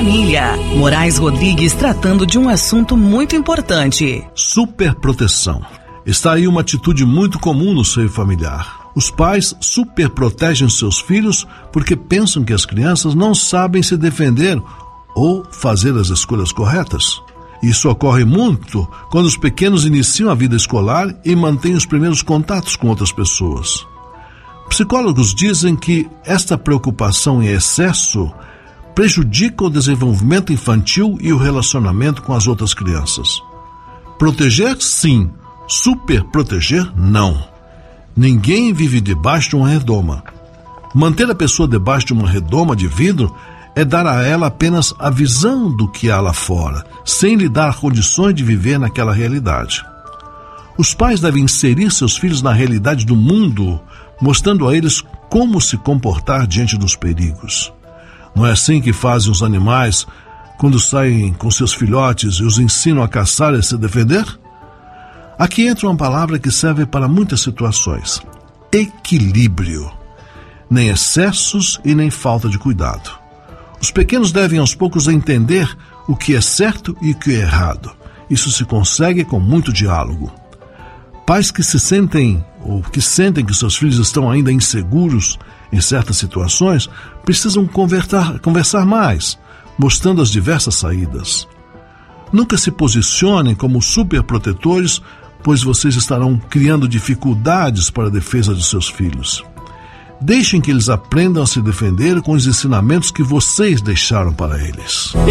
família. Moraes Rodrigues tratando de um assunto muito importante. Superproteção. Está aí uma atitude muito comum no seio familiar. Os pais superprotegem seus filhos porque pensam que as crianças não sabem se defender ou fazer as escolhas corretas. Isso ocorre muito quando os pequenos iniciam a vida escolar e mantêm os primeiros contatos com outras pessoas. Psicólogos dizem que esta preocupação em excesso prejudica o desenvolvimento infantil e o relacionamento com as outras crianças. Proteger, sim. Superproteger, não. Ninguém vive debaixo de uma redoma. Manter a pessoa debaixo de uma redoma de vidro é dar a ela apenas a visão do que há lá fora, sem lhe dar condições de viver naquela realidade. Os pais devem inserir seus filhos na realidade do mundo, mostrando a eles como se comportar diante dos perigos. Não é assim que fazem os animais quando saem com seus filhotes e os ensinam a caçar e se defender? Aqui entra uma palavra que serve para muitas situações: equilíbrio. Nem excessos e nem falta de cuidado. Os pequenos devem aos poucos entender o que é certo e o que é errado. Isso se consegue com muito diálogo. Pais que sentem que seus filhos estão ainda inseguros em certas situações precisam conversar mais, mostrando as diversas saídas. Nunca se posicionem como superprotetores, pois vocês estarão criando dificuldades para a defesa de seus filhos. Deixem que eles aprendam a se defender com os ensinamentos que vocês deixaram para eles.